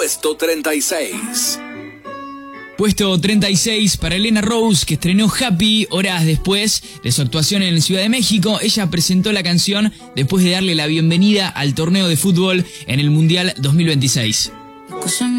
Puesto 36. Puesto 36 para Elena Rose, que estrenó Happy horas después de su actuación en Ciudad de México. Ella presentó la canción después de darle la bienvenida al torneo de fútbol en el Mundial 2026.